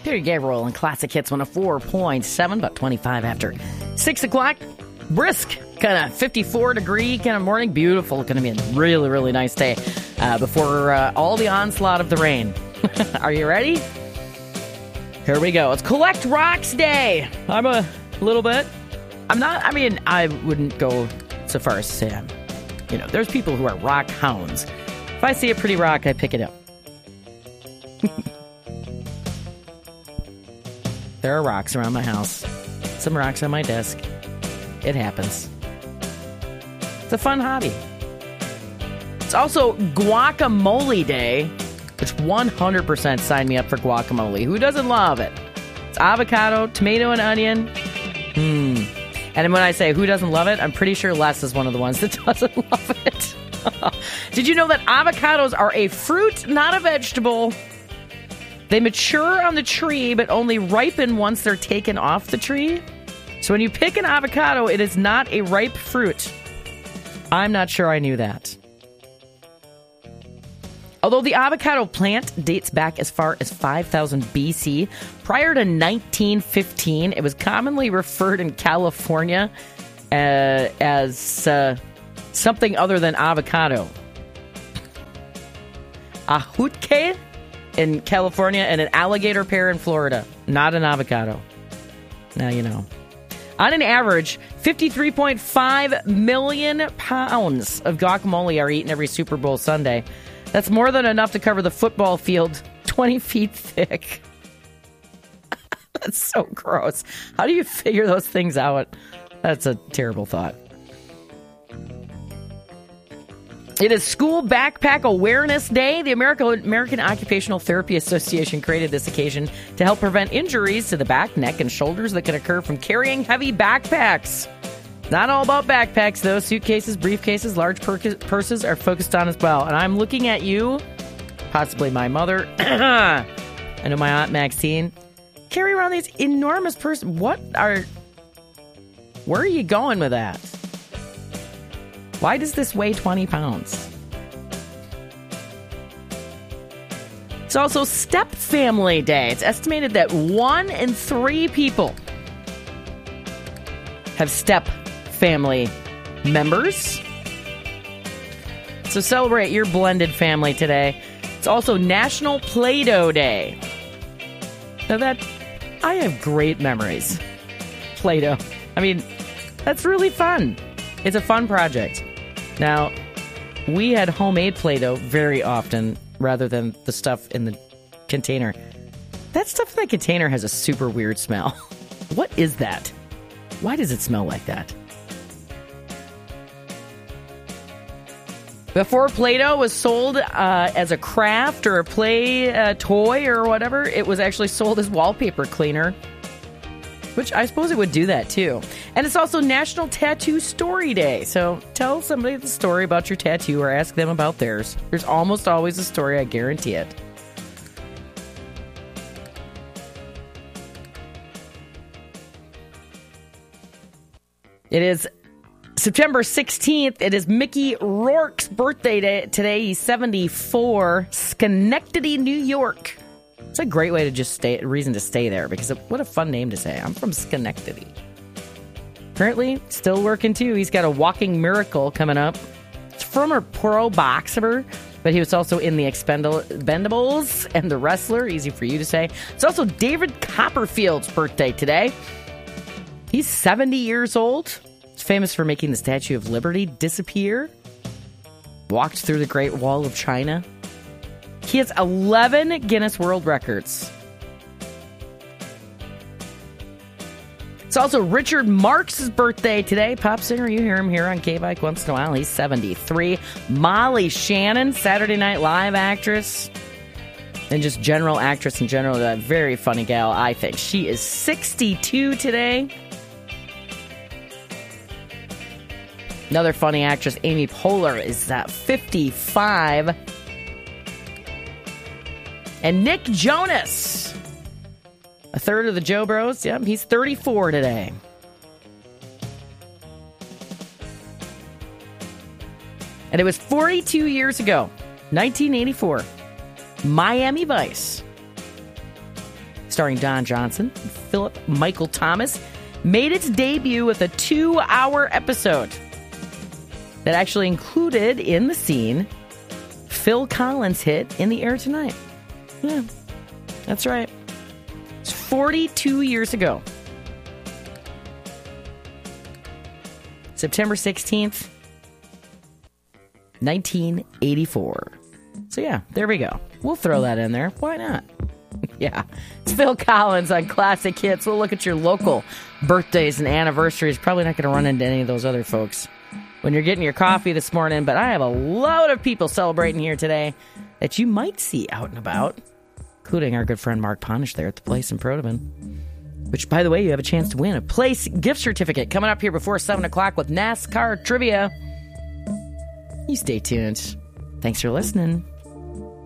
Perry Gabriel and Classic Hits 104.7, about 25 after 6 o'clock. Brisk, kind of 54-degree kind of morning. Beautiful. Going to be a really, really nice day before all the onslaught of the rain. Are you ready? Here we go. It's Collect Rocks Day. I'm a little bit. I wouldn't go so far as to say there's people who are rock hounds. If I see a pretty rock, I pick it up. There are rocks around my house. Some rocks on my desk. It happens. It's a fun hobby. It's also Guacamole Day, which 100% signed me up for guacamole. Who doesn't love it? It's avocado, tomato, and onion. And when I say who doesn't love it, I'm pretty sure Les is one of the ones that doesn't love it. Did you know that avocados are a fruit, not a vegetable? They mature on the tree, but only ripen once they're taken off the tree. So when you pick an avocado, it is not a ripe fruit. I'm not sure I knew that. Although the avocado plant dates back as far as 5000 BC, prior to 1915, it was commonly referred in California as something other than avocado. Ahutke in California and an alligator pear in Florida. Not an avocado. Now you know. On an average, 53.5 million pounds of guacamole are eaten every Super Bowl Sunday. That's more than enough to cover the football field 20 feet thick. That's so gross. How do you figure those things out? That's a terrible thought. It is School Backpack Awareness Day. The American Occupational Therapy Association created this occasion to help prevent injuries to the back, neck, and shoulders that can occur from carrying heavy backpacks. Not all about backpacks, though. Suitcases, briefcases, large purses are focused on as well. And I'm looking at you, possibly my mother, I know my Aunt Maxine, carry around these enormous purses. Where are you going with that? Why does this weigh 20 pounds? It's also Step Family Day. It's estimated that 1 in 3 people have step family members. So celebrate your blended family today. It's also National Play-Doh Day. Now I have great memories. Play-Doh. That's really fun. It's a fun project. Now, we had homemade Play-Doh very often rather than the stuff in the container. That stuff in the container has a super weird smell. What is that? Why does it smell like that? Before Play-Doh was sold as a craft or a play toy or whatever, it was actually sold as wallpaper cleaner. Which I suppose it would do that, too. And it's also National Tattoo Story Day. So tell somebody the story about your tattoo or ask them about theirs. There's almost always a story, I guarantee it. It is September 16th. It is Mickey Rourke's birthday today. He's 74. Schenectady, New York. It's a great way to reason to stay there, because what a fun name to say. I'm from Schenectady. Currently, still working too. He's got a walking miracle coming up. It's former pro boxer, but he was also in the Expendables and The Wrestler. Easy for you to say. It's also David Copperfield's birthday today. He's 70 years old. He's famous for making the Statue of Liberty disappear. Walked through the Great Wall of China. He has 11 Guinness World Records. It's also Richard Marx' birthday today. Pop singer, you hear him here on K-Bike once in a while. He's 73. Molly Shannon, Saturday Night Live actress. And just general actress in general. A very funny gal, I think. She is 62 today. Another funny actress, Amy Poehler, is 55. And Nick Jonas, a third of the Joe Bros. Yep, he's 34 today. And it was 42 years ago, 1984, Miami Vice starring Don Johnson and Philip Michael Thomas, made its debut with a 2-hour episode that actually included in the scene Phil Collins' hit In the Air Tonight. Yeah, that's right. It's 42 years ago. September 16th, 1984. So yeah, there we go. We'll throw that in there. Why not? Yeah. It's Phil Collins on Classic Hits. We'll look at your local birthdays and anniversaries. Probably not going to run into any of those other folks when you're getting your coffee this morning, but I have a load of people celebrating here today that you might see out and about, including our good friend Mark Ponish there at the Place in Protivan. Which, by the way, you have a chance to win a Place gift certificate coming up here before 7 o'clock with NASCAR trivia. You stay tuned. Thanks for listening.